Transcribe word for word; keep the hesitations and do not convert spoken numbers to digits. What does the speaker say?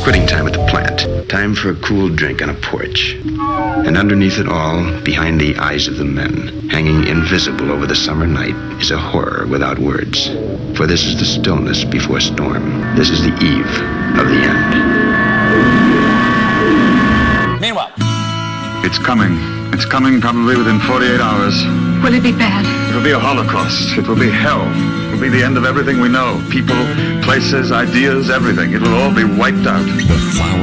Quitting time at the plant. Time for a cool drink on a porch. And underneath it all, behind the eyes of the men, hanging invisible over the summer night, is a horror without words. For this is the stillness before storm. This is the eve of the end. Meanwhile, it's coming. It's coming probably within forty-eight hours. Will it be bad? It will be a holocaust. It will be hell. It will be the end of everything we know. People, places, ideas, everything. It will all be wiped out. The flower